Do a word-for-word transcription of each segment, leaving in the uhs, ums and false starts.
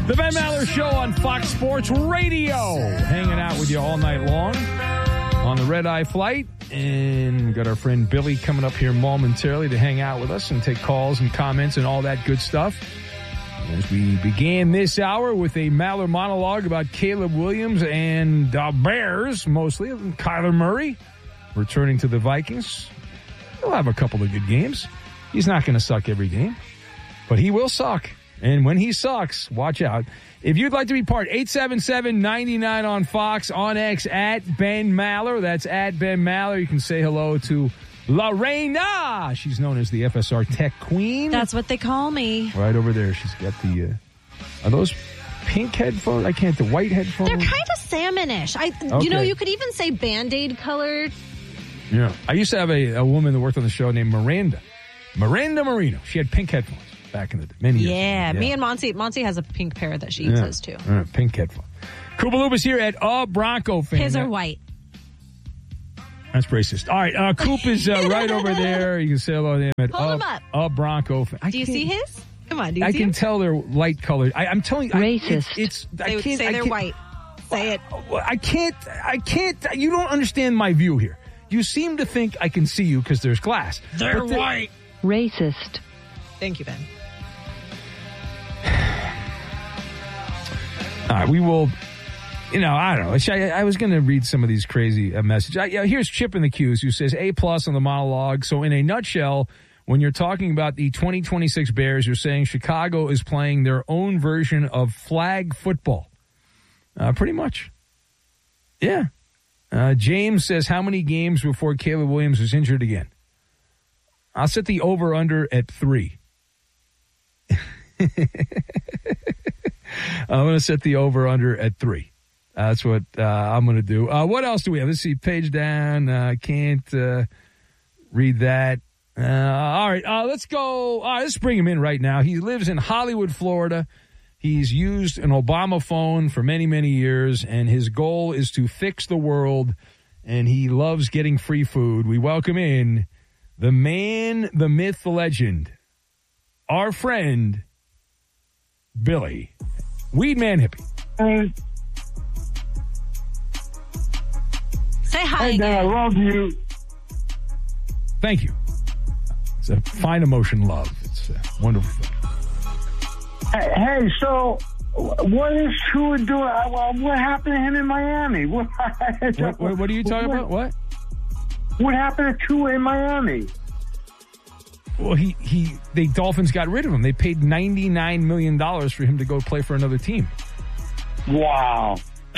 The Ben Maller Show on Fox Sports Radio. Hanging out with you all night long on the Red Eye flight. And we've got our friend Billy coming up here momentarily to hang out with us and take calls and comments and all that good stuff. As we began this hour with a Maller monologue about Caleb Williams and the Bears, mostly, and Kyler Murray returning to the Vikings. He'll have a couple of good games. He's not going to suck every game, but he will suck. And when he sucks, watch out. If you'd like to be part, eight seven seven, nine nine on Fox, on X, at Ben Maller. That's at Ben Maller. You can say hello to Lorena. She's known as the F S R Tech Queen. That's what they call me. Right over there. She's got the, uh, are those pink headphones? I can't, the white headphones? They're kind of salmonish. I, okay. You know, you could even say Band-Aid colored. Yeah. I used to have a, a woman that worked on the show named Miranda. Miranda Marino. She had pink headphones back in the day, many years yeah, ago. Yeah, me and Monty. Monty has a pink pair that she uses yeah. too. Uh, pink headphones. Koopaloop is here at a Bronco fan. His are white. That's racist. All right, uh, Coop is uh, right over there. You can say hello to him at Hold a, him up. a Bronco fan. I do you see his? Come on, do you I see can him? tell they're light colored. I, I'm telling you, racist. I, it's, it's they I would can't say I they're can't, white. Say it. I can't. I can't. You don't understand my view here. You seem to think I can see you because there's glass. They're white. Racist. Thank you, Ben. All right, we will. You know, I don't know. I, I was going to read some of these crazy uh, messages. I, yeah, here's Chip in the Q's who says A plus on the monologue. So in a nutshell, when you're talking about the twenty twenty-six Bears, you're saying Chicago is playing their own version of flag football. Uh, pretty much. Yeah. Uh, James says, how many games before Caleb Williams is injured again? I'll set the over-under at three. I'm going to set the over-under at three. Uh, that's what uh, I'm going to do. Uh, what else do we have? Let's see. Page down. I uh, can't uh, read that. Uh, all right. Uh, let's go. All right, let's bring him in right now. He lives in Hollywood, Florida. He's used an Obama phone for many, many years, and his goal is to fix the world, and he loves getting free food. We welcome in the man, the myth, the legend, our friend, Billy. Weed Man Hippie. Hey. Say hi Hey, again. man, I love you. Thank you. It's a fine emotion, love. It's a wonderful thing. Hey, hey, so what is Tua doing? Uh, well, what happened to him in Miami? What, What, what, what are you talking what, about? What? What happened to Tua in Miami? Well, he, he, the Dolphins got rid of him. They paid ninety-nine million dollars for him to go play for another team. Wow.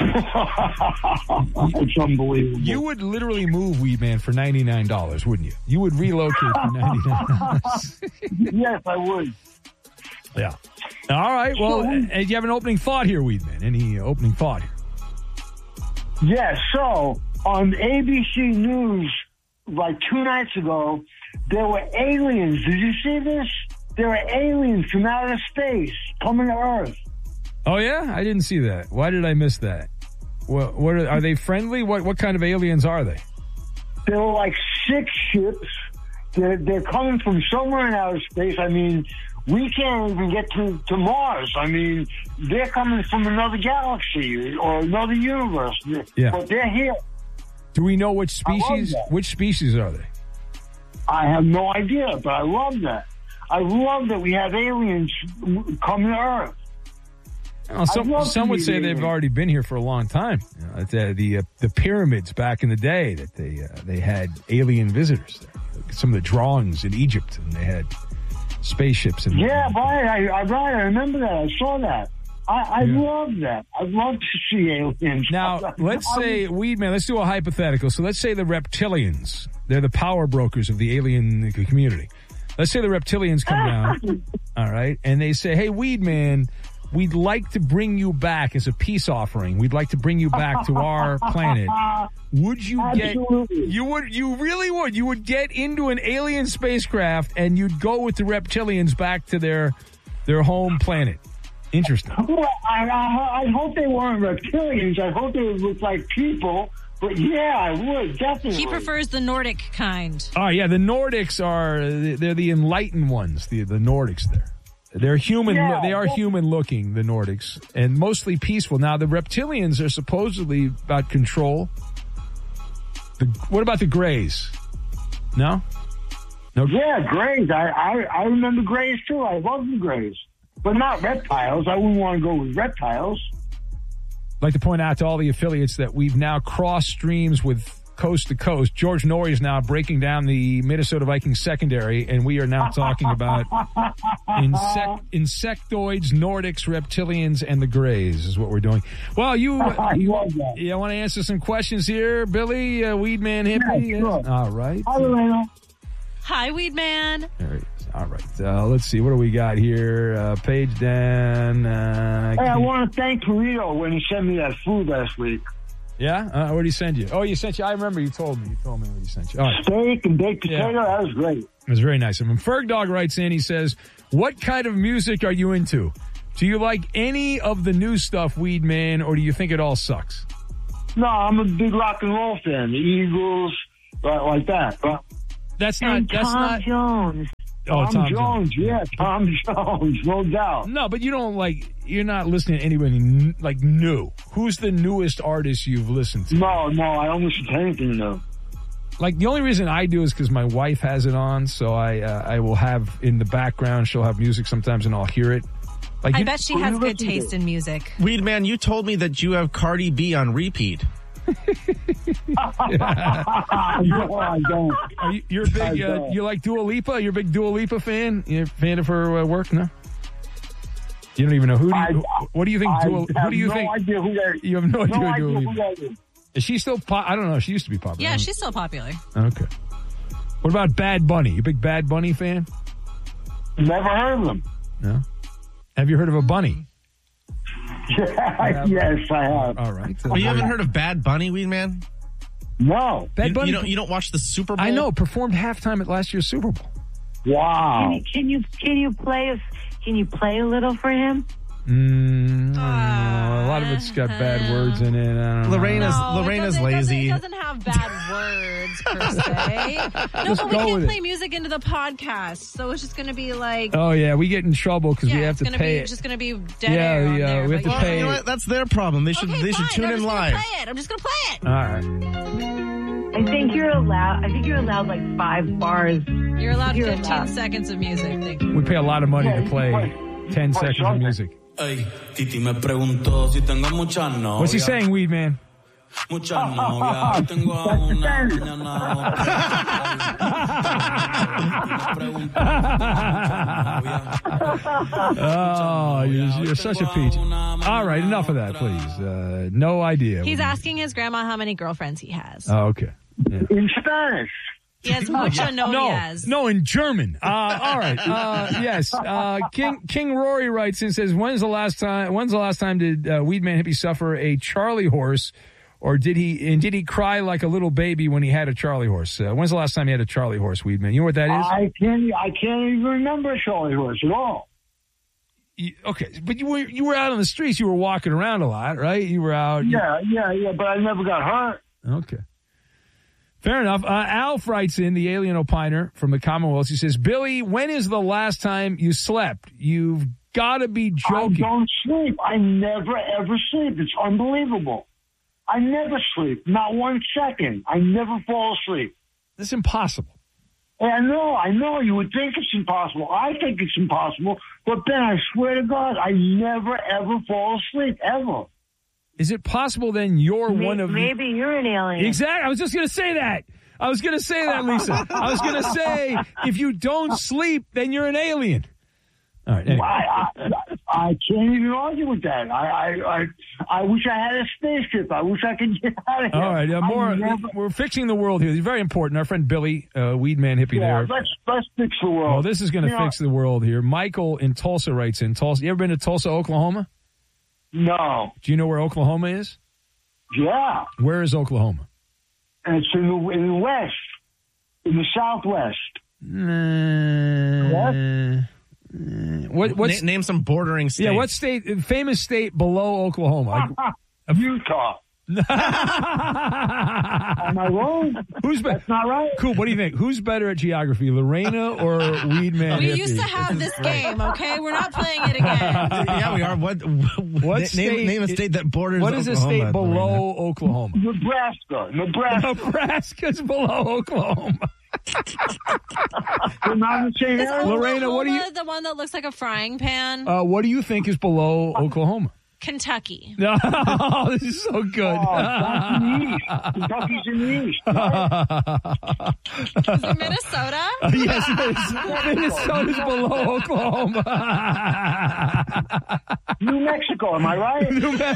It's unbelievable. You would literally move Weed Man for ninety-nine dollars, wouldn't you? You would relocate for ninety-nine dollars. Yes, I would. Yeah. All right. Well, uh, do you have an opening thought here, Weed Man? Any uh, opening thought here? Yes, so on A B C News, like two nights ago, there were aliens. Did you see this? There were aliens from outer space coming to Earth. Oh, yeah? I didn't see that. Why did I miss that? What, what are, are they friendly? What what kind of aliens are they? There were like six ships. They're, they're coming from somewhere in outer space. I mean, we can't even get to, to Mars. I mean, they're coming from another galaxy or another universe. Yeah. But they're here. Do we know which I love species? that. Which species are they? I have no idea, but I love that. I love that we have aliens coming to Earth. Well, some love some to would meet say they've aliens. already been here for a long time. You know, the the, uh, the pyramids back in the day that they uh, they had alien visitors there. Some of the drawings in Egypt, and they had spaceships. And Yeah, right. I, I, right. I remember that. I saw that. I, I Yeah. love that. I love to see aliens. Now, let's I- say, Weed Man, let's do a hypothetical. So let's say the reptilians, they're the power brokers of the alien community. Let's say the reptilians come down, all right, and they say, hey, Weed Man, we'd like to bring you back as a peace offering. We'd like to bring you back to our planet. Would you get, Absolutely. you would, you really would, you would get into an alien spacecraft and you'd go with the reptilians back to their, their home planet. Interesting. Well, I, I, I hope they weren't reptilians. I hope they would look like people. But yeah, I would, definitely. He prefers the Nordic kind. Oh, yeah, the Nordics are, they're the enlightened ones, the, the Nordics there. They're human. Yeah. They are human looking, the Nordics, and mostly peaceful. Now, the reptilians are supposedly about control. The, what about the Greys? No? No. Yeah, Greys. I, I, I remember Greys, too. I love the Greys. But not reptiles. I wouldn't want to go with reptiles. I'd like to point out to all the affiliates that we've now crossed streams with coast to coast. George Norrie is now breaking down the Minnesota Vikings secondary, and we are now talking about insect, insectoids, Nordics, reptilians, and the Greys is what we're doing. Well, you, I you, love that. you want to answer some questions here, Billy, uh, Weedman Hippie? Yeah, sure. All right. Hi, Lorena. Hi, Weed Man. All right. All right. Uh, let's see. What do we got here? Uh, page down. Uh, Hey, I want to thank Torito when he sent me that food last week. Yeah? Uh, what did he send you? Oh, you sent you. I remember you told me. You told me what he sent you. All right. Steak and baked potato, Yeah. that was great. It was very nice of him. Ferg Dog writes in, he says, what kind of music are you into? Do you like any of the new stuff, Weed Man, or do you think it all sucks? No, I'm a big rock and roll fan. The Eagles, right, like that. But, That's not, And that's Tom not, Jones. oh, Tom, Jones, yeah, Tom Jones, no doubt. No, but you don't like, you're not listening to anybody n- like new. Who's the newest artist you've listened to? No, no, I don't listen to anything though. Like, the only reason I do is because my wife has it on, so I uh, I will have in the background, she'll have music sometimes and I'll hear it. Like, I you- bet she Who has you good listen to? taste in music. Weed Man, you told me that you have Cardi B on repeat. no, I don't. Are you, you're a big, I uh, don't. you like Dua Lipa? You're a big Dua Lipa fan? You're a fan of her uh, work? No? You don't even know. Who do you, I- what do you think I Dua, have who do you no think? idea who that is. You have no idea No who idea Dua who Lipa that is. is. She still pop? I don't know. She used to be popular. Yeah, she's still popular. Okay. What about Bad Bunny? You a big Bad Bunny fan? Never heard of them. No? Have you heard of a bunny? Yes, I have. All right. But you haven't heard of Bad Bunny, Weed Man? No. Bad You, Bunny? you don't you don't watch the Super Bowl? I know. Performed halftime at last year's Super Bowl. Wow. Can you can you play a, can you play a little for him? Mm, a lot of it's got bad words in it. I don't know. Lorena's No, Lorena's it doesn't, lazy. It doesn't, it doesn't have bad words per se. No, Just but we go can't with play it. music into the podcast, so it's just going to be like. Oh, yeah. We get in trouble because yeah, we have it's to gonna pay be it. just going to be dead Yeah, air on yeah, there. we have but to yeah. Well, pay you know it. what? That's their problem. They should Okay, they should fine. tune I'm in just live. Gonna play it. I'm just going to play it. All right. I think you're allowed. I think you're allowed like five bars. You're allowed You're fifteen allowed. seconds of music. Thank you. We pay a lot of money Yeah, to you play play- ten play seconds of something. music. Ey, Titi me preguntó si tengo mucha novia. What's he saying, Weed Man? Mucha novia. Tengo a una, mañana Oh, you're, you're such a peach. All right, enough of that, please. Uh, no idea. He's asking his grandma how many girlfriends he has. Oh, okay. Yeah. In Spanish. He has mucha No, novias. no, in German. Uh, all right. Uh, yes. Uh, King King Rory writes and says, "When's the last time? When's the last time did uh, Weedman Hippie suffer a Charlie horse, or did he? And did he cry like a little baby when he had a Charlie horse? Uh, when's the last time he had a Charlie horse, Weedman? You know what that is? I can't. I can't even remember Charlie Horse at all. You- okay, but you were you were out on the streets. You were walking around a lot, right? You were out. you- Yeah, yeah, yeah. But I never got hurt. Okay. Fair enough. Uh, Alf writes in, the alien opiner from the Commonwealth. He says, Billy, when is the last time you slept? You've got to be I joking. don't sleep. I never ever sleep. It's unbelievable. I never sleep. Not one second. I never fall asleep. That's impossible. And I know, I know. You would think it's impossible. I think it's impossible. But Ben, I swear to God, I never ever fall asleep ever. Is it possible then you're one of Maybe you're an alien. Exactly. I was just going to say that. I was going to say that, Lisa. I was going to say, if you don't sleep, then you're an alien. All right. Anyway. I, I, I can't even argue with that. I, I, I, I wish I had a spaceship. I wish I could get out of here. All right. Uh, I more. never- We're fixing the world here. It's very important. Our friend Billy, uh, Weedman Hippie yeah, there. let's let's fix the world. Well, this is going to You know, fix the world here. Michael in Tulsa writes in. Tulsa. You ever been to Tulsa, Oklahoma? No. Do you know where Oklahoma is? Yeah. Where is Oklahoma? And it's in the, in the west, in the southwest. Uh, what? What's, Na- name some bordering states. yeah, what state? Famous state below Oklahoma? Like, Utah. Am I wrong? Who's better? That's not right. Cool. What do you think? Who's better at geography, Lorena or Weed Man We Hippie? used to have this game, okay? We're not playing it again. Yeah, we are. What? What name, state name a is- what that borders What is a Oklahoma, state below Lorena? Oklahoma? Nebraska. Nebraska. Nebraska's below Oklahoma. We're not in the same Is area. Lorena, what do you- Oklahoma the one that looks like a frying pan? Uh, what do you think is below Oklahoma? Kentucky. No, this is so good. Oh, that's in the east. Kentucky's in the east. Right? Is it Minnesota? Yes, it is. Minnesota's below Oklahoma. New Mexico, am I right? New Me-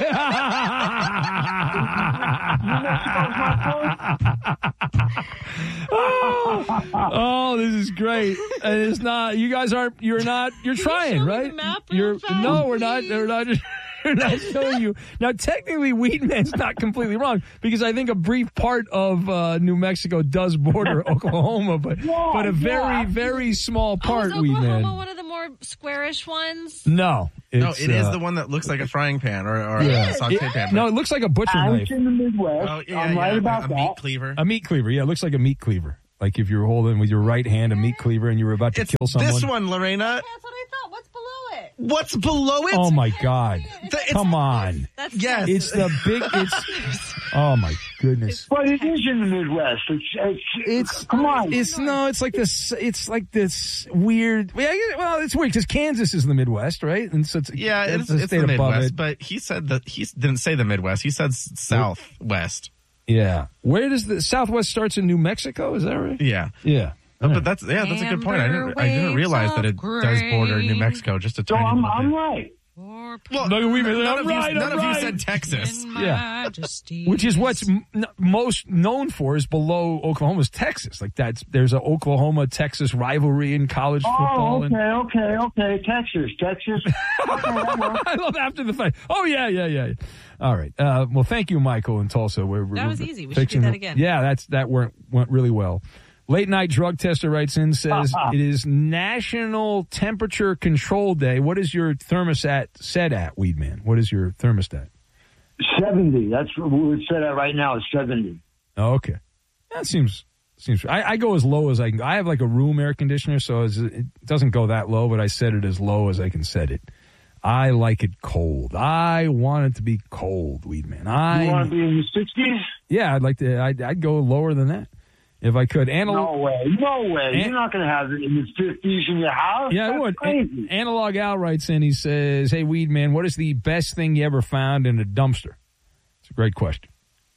oh, oh, this is great. And it's not. You guys aren't. You're not. You're trying, show me right? the map real You're fast, no. We're not. please? We're not. We're not showing you. Now, technically, Weedman's not completely wrong because I think a brief part of uh, New Mexico does border Oklahoma, but Yeah, but a very yeah. very small Oh, part. is Oklahoma Weedman. one of the more squarish ones? No, No, it's, it is uh, the one that looks like a frying pan or, or Yeah. a saute It- pan. no, it looks like a butcher I'm knife. in the Midwest. Oh, yeah, I'm yeah, right a- about a that. meat cleaver. A meat cleaver, yeah, it looks like a meat cleaver. Like if you're holding with your right hand a meat cleaver and you were about to It's kill someone. this one, Lorena. That's what I thought. What's below it? What's below it? Oh my God! The- it's- Come on! That's Yes. It's the big. It's. Oh my goodness! But it is in the Midwest. It's, it's, It's. come on. It's no. It's like this. It's like this weird. Well, I- well it's weird because Kansas is in the Midwest, right? And so it's Yeah, it's it's, a it's state the above Midwest, it. but he said that he didn't say the Midwest. He said s- Southwest. Yeah. Where does the Southwest starts in New Mexico? Is that right? Yeah. Yeah. Oh, but that's yeah, that's a good point. I didn't I didn't realize that it does border New Mexico just a So tiny I'm, little I'm bit. right. Well, Look at we- none I'm of right, you, none I'm of right. you said Texas. Yeah. Which is what's m- n- most known for is below Oklahoma's Texas. Like that's there's a Oklahoma Texas rivalry in college football. Oh, and- okay, okay, okay. Texas, Texas. Okay, that works. I love after the fact. Oh yeah, yeah, yeah. All right. Uh, well, thank you, Michael in Tulsa. We're, we're, That was we're easy. We should do fixing that it. again. Yeah, that's that went went really well. Late night drug tester writes in says it is National Temperature Control Day. What is your thermostat set at, Weedman? What is your thermostat? seventy. That's what we're set at right now. It's seventy. Oh, okay, that seems seems. I, I go as low as I can. I have like a room air conditioner, so it's, it doesn't go that low, but I set it as low as I can set it. I like it cold. I want it to be cold, Weedman. I You want to be in the sixties? yeah, I'd like to. I'd, I'd go lower than that if I could. Anal- No way. No way. An- You're not going to have it in the fifties in your house. yeah, I That's would. crazy. An- Analog Al writes in. He says, "Hey, Weedman, what is the best thing you ever found in a dumpster?" It's a great question.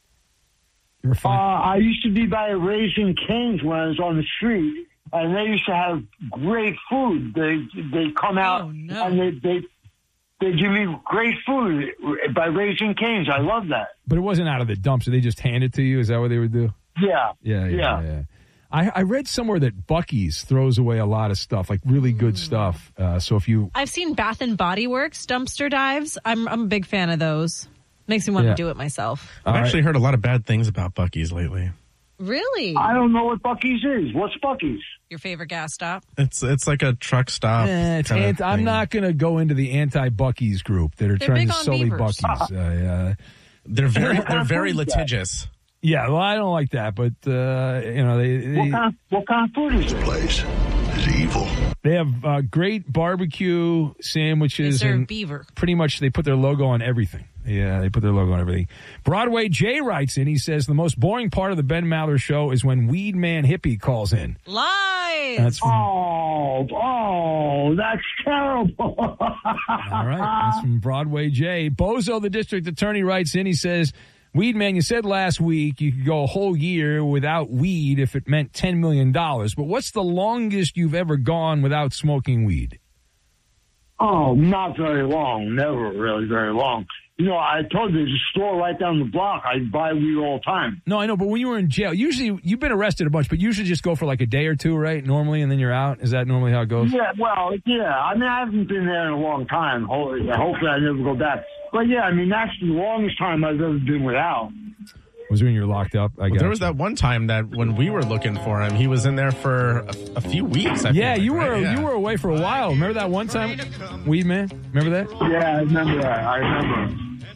You ever Uh, find? I used to be by Raising Cane's when I was on the street, and they used to have great food. They they come out Oh, no. and they they they give me great food by Raising Cane's. I love that. But it wasn't out of the dumpster. They just hand it to you. Is that what they would do? Yeah, Yeah, yeah, Yeah. yeah. I, I read somewhere that Buc-ee's throws away a lot of stuff, like really good Mm. stuff. Uh, so if you, I've seen Bath and Body Works dumpster dives. I'm I'm a big fan of those. Makes me want Yeah. to do it myself. I've All actually heard a lot of bad things about Buc-ee's lately. Really? I don't know what Buc-ee's is. What's Buc-ee's? Your favorite gas stop? It's it's like a truck stop. Eh, it's kinda anti- I'm thing. not going to go into the anti-Buc-ee's group that are They're trying big to on sully beavers. Buc-ee's. Uh, uh, They're very What kind they're of very food is that? litigious. yeah, well, I don't like that, but uh, you know they they, What kind of, what kind of food is it? Place is evil. they have uh, great barbecue They sandwiches serve and beaver. pretty much they put their logo on everything. Yeah, they put their logo on everything. Broadway Jay writes in. He says the most boring part of the Ben Maller show is when Weed Man Hippie calls in. Lies. That's from, Oh, oh, that's terrible. all right. That's from Broadway Jay. Bozo, the district attorney, writes in. He says, Weed Man, you said last week you could go a whole year without weed if it meant ten million dollars. But what's the longest you've ever gone without smoking weed? Oh, not very long. Never really very long. You know, I told you there's a store right down the block. I buy weed all the time. No, I know, but when you were in jail, usually you've been arrested a bunch, but usually just go for like a day or two, right? Normally, and then you're out. Is that normally how it goes? Yeah, well, yeah. I mean, I haven't been there in a long time. Ho- Hopefully, I never go back. But yeah, I mean, that's the longest time I've ever been without. Was when you're locked up? I guess. There was that one time that when we were looking for him, he was in there for a, a few weeks. I Yeah, feel like, you were right? Yeah. you were away for a while. Remember that one time, Weed Man? Remember that? Yeah, I remember that. I remember.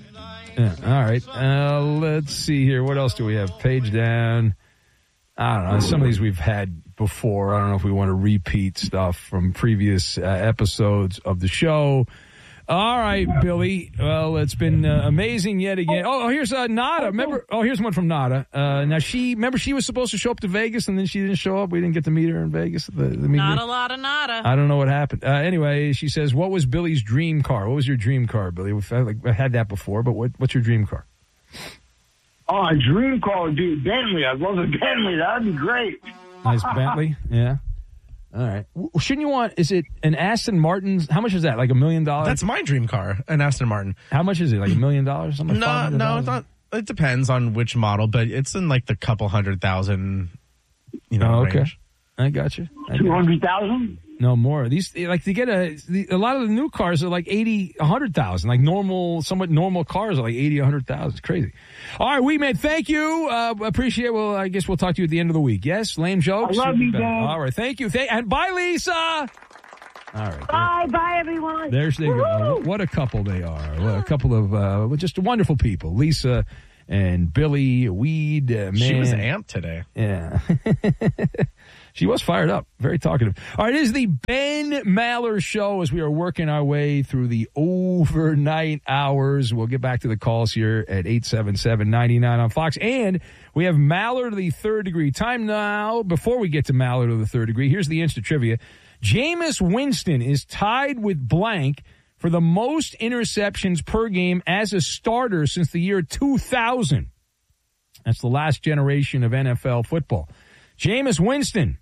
Yeah, all right. Uh, let's see here. What else do we have? Page down. I don't know. Some of these we've had before. I don't know if we want to repeat stuff from previous uh, episodes of the show. All right, Billy. Well, it's been uh, amazing yet again. Oh, oh here's uh, Nada. Remember? Oh, here's one from Nada. Uh, now, she remember she was supposed to show up to Vegas, and then she didn't show up. We didn't get to meet her in Vegas. The, the Not a lot of nada. I don't know what happened. Uh, anyway, she says, "What was Billy's dream car? What was your dream car, Billy? We've had, like, had that before, but what, what's your dream car?" Oh, a dream car would be a Bentley. I'd love a Bentley. That would be great. Nice Bentley. Yeah. All right. Shouldn't you want, is it an Aston Martin? How much is that? Like a million dollars? That's my dream car, an Aston Martin. How much is it? Like a million dollars? Something? No, no, it's not. It depends on which model, but it's in like the couple hundred thousand, you know, oh, okay. range. I got you. Two hundred thousand? No more. These, like, to get a, a lot of the new cars are like eighty, a hundred thousand. Like normal, somewhat normal cars are like eighty, a hundred thousand. It's crazy. All right, we man, thank you. Uh, appreciate. Well, I guess we'll talk to you at the end of the week. Yes, lame jokes. I love you, Dad. All right, thank you. Thank, and bye, Lisa. All right. Bye, bye, everyone. There's they go. What a couple they are. What a couple of uh, just wonderful people. Lisa and Billy Weed. Uh, man. She was amped today. Yeah. She was fired up, very talkative. All right, it is the Ben Maller Show as we are working our way through the overnight hours. We'll get back to the calls here at eight seven seven, nine nine on Fox. And we have Maller to the third degree. Time now, before we get to Maller to the third degree, here's the Insta Trivia. Jameis Winston is tied with blank for the most interceptions per game as a starter since the year two thousand. That's the last generation of N F L football. Jameis Winston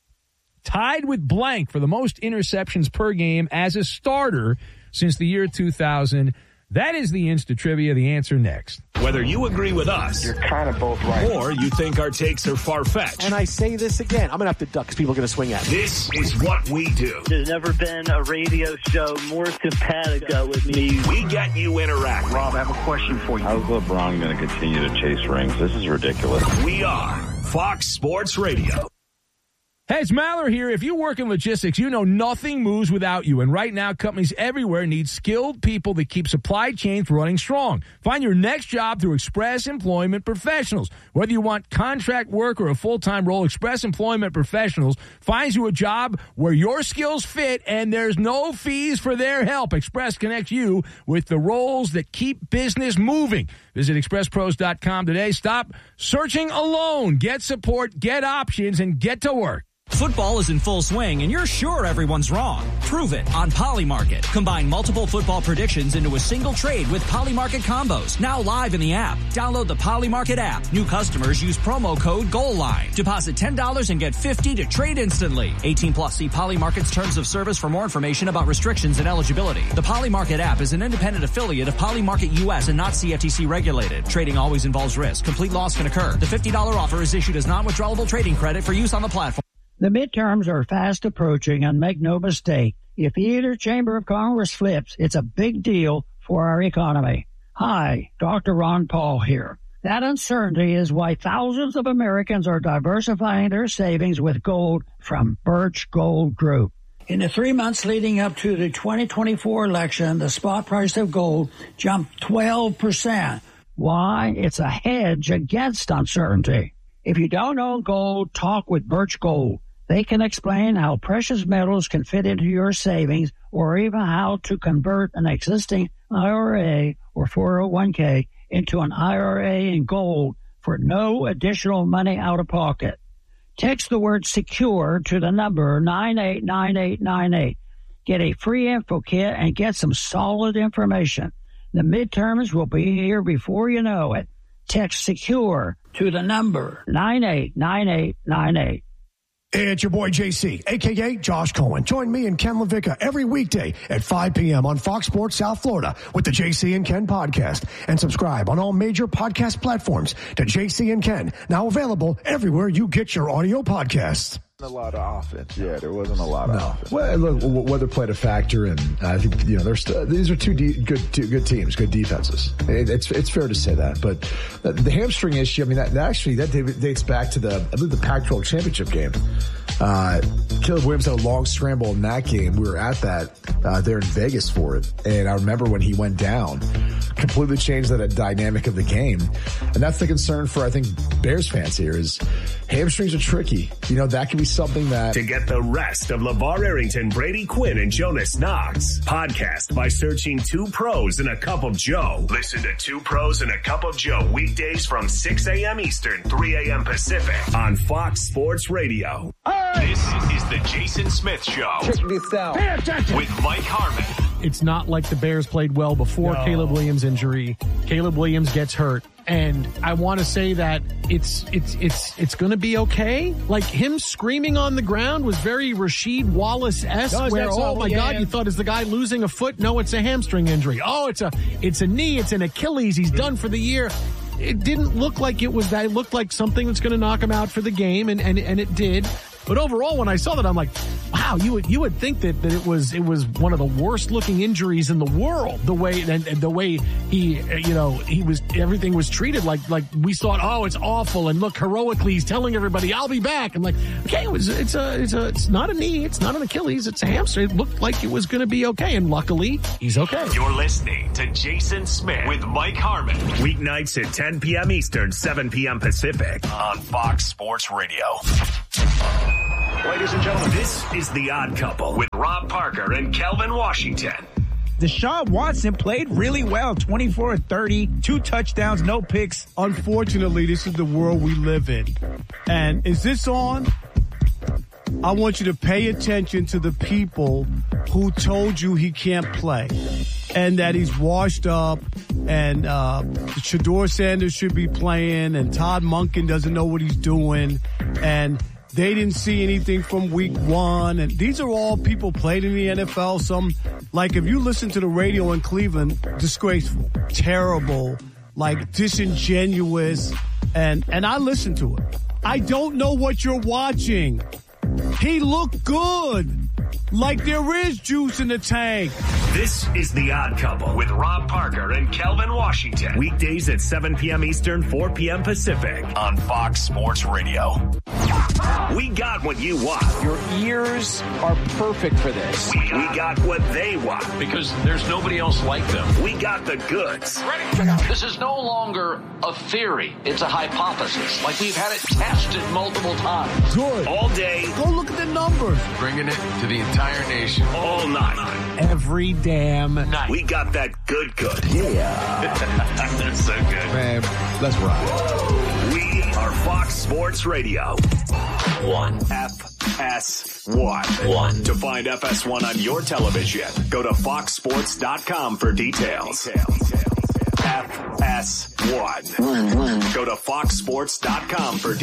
tied with blank for the most interceptions per game as a starter since the year two thousand. That is the Insta Trivia. The answer next. Whether you agree with us, you're kind of both right, or you think our takes are far-fetched. And I say this again, I'm going to have to duck because people are going to swing at me. This is what we do. There's never been a radio show more simpatico with me. We get you interacting. Rob, I have a question for you. How's LeBron going to continue to chase rings? This is ridiculous. We are Fox Sports Radio. Hey, it's Maller here. If you work in logistics, you know nothing moves without you. And right now, companies everywhere need skilled people that keep supply chains running strong. Find your next job through Express Employment Professionals. Whether you want contract work or a full-time role, Express Employment Professionals finds you a job where your skills fit and there's no fees for their help. Express connects you with the roles that keep business moving. Visit express pros dot com today. Stop searching alone. Get support, get options, and get to work. Football is in full swing, and you're sure everyone's wrong. Prove it on Polymarket. Combine multiple football predictions into a single trade with Polymarket combos. Now live in the app. Download the Polymarket app. New customers use promo code GOALLINE. Deposit ten dollars and get fifty dollars to trade instantly. eighteen plus. See Polymarket's terms of service for more information about restrictions and eligibility. The Polymarket app is an independent affiliate of Polymarket U S and not C F T C regulated. Trading always involves risk. Complete loss can occur. The fifty dollars offer is issued as non-withdrawable trading credit for use on the platform. The midterms are fast approaching, and make no mistake, if either chamber of Congress flips, it's a big deal for our economy. Hi, Doctor Ron Paul here. That uncertainty is why thousands of Americans are diversifying their savings with gold from Birch Gold Group. In the three months leading up to the twenty twenty-four election, the spot price of gold jumped twelve percent. Why? It's a hedge against uncertainty. If you don't own gold, talk with Birch Gold. They can explain how precious metals can fit into your savings or even how to convert an existing I R A or four oh one k into an I R A in gold for no additional money out of pocket. Text the word SECURE to the number nine eight nine eight nine eight. Get a free info kit and get some solid information. The midterms will be here before you know it. Text SECURE to the number nine eight nine eight nine eight. It's your boy J C, a k a. Josh Cohen. Join me and Ken LaVicka every weekday at five p.m. on Fox Sports South Florida with the J C and Ken podcast. And subscribe on all major podcast platforms to J C and Ken, now available everywhere you get your audio podcasts. A lot of offense. Yeah, there wasn't a lot of no. offense. Well, look, weather played a factor, and I think you know there's these are two de- good two good teams, good defenses. It, it's it's fair to say that, but the, the hamstring issue. I mean, that, that actually that dates back to the I believe the Pac twelve championship game Uh, Caleb Williams had a long scramble in that game. We were at that uh, there in Vegas for it. And I remember when he went down, completely changed the dynamic of the game. And that's the concern for, I think, Bears fans here is hamstrings are tricky. You know, that can be something that... To get the rest of LeVar Arrington, Brady Quinn, and Jonas Knox, podcast by searching Two Pros and a Cup of Joe. Listen to Two Pros and a Cup of Joe weekdays from six a.m. Eastern, three a.m. Pacific on Fox Sports Radio. This is the Jason Smith Show. Check this out. Pay attention. With Mike Harmon. It's not like the Bears played well before No. Caleb Williams' injury. Caleb Williams gets hurt. And I want to say that it's it's it's it's going to be okay. Like him screaming on the ground was very Rasheed Wallace-esque, No, where that's oh not- my yeah. God, you thought is the guy losing a foot? No, it's a hamstring injury. Oh, it's a it's a knee, it's an Achilles. He's done for the year. It didn't look like it was that. It looked like something that's going to knock him out for the game, and and and it did. But overall, when I saw that, I'm like, wow, you would you would think that, that it was it was one of the worst looking injuries in the world. The way and, and the way he, you know, he was everything was treated like like we thought. Oh, it's awful, and look, heroically, he's telling everybody, "I'll be back." I'm like, okay, it was it's a it's a it's not a knee, it's not an Achilles, it's a hamstring. It looked like it was going to be okay, and luckily, he's okay. You're listening to Jason Smith with Mike Harmon. Weeknights at ten p.m. Eastern, seven p.m. Pacific on Fox Sports Radio. Ladies and gentlemen, this is The Odd Couple with Rob Parker and Kelvin Washington. Deshaun Watson played really well, twenty-four thirty, two touchdowns, no picks. Unfortunately, this is the world we live in. And is this on? I want you to pay attention to the people who told you he can't play and that he's washed up and uh, Shedeur Sanders should be playing and Todd Monken doesn't know what he's doing and they didn't see anything from week one. And these are all people played in the N F L. Some, like if you listen to the radio in Cleveland, disgraceful, terrible, like disingenuous. And, and I listen to it. I don't know what you're watching. He looked good. Like there is juice in the tank. This is The Odd Couple with Rob Parker and Kelvin Washington. Weekdays at seven p.m. Eastern, four p.m. Pacific on Fox Sports Radio. We got what you want. Your ears are perfect for this. We, we got what they want. Because there's nobody else like them. We got the goods. This is no longer a theory. It's a hypothesis. Like we've had it tested multiple times. Good. All day. Go look at the numbers. Bringing it to the entire nation. All night. Every damn night. We got that good good. Yeah. That's so good. Man, let's ride. We are Fox Sports Radio. One. F S one. One. To find F S one on your television, go to fox sports dot com for details. F S one. One, one. Go to fox sports dot com for details.